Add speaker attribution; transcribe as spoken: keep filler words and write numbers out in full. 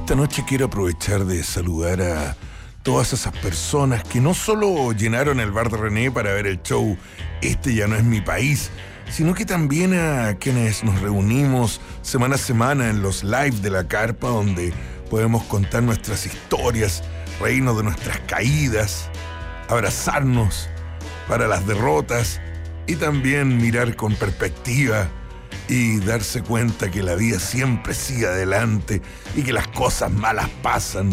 Speaker 1: esta noche quiero aprovechar de saludar a todas esas personas que no solo llenaron el bar de René para ver el show Este ya no es mi país, sino que también a quienes nos reunimos semana a semana en los live de la carpa, donde podemos contar nuestras historias, reírnos de nuestras caídas, abrazarnos para las derrotas y también mirar con perspectiva y darse cuenta que la vida siempre sigue adelante y que las cosas malas pasan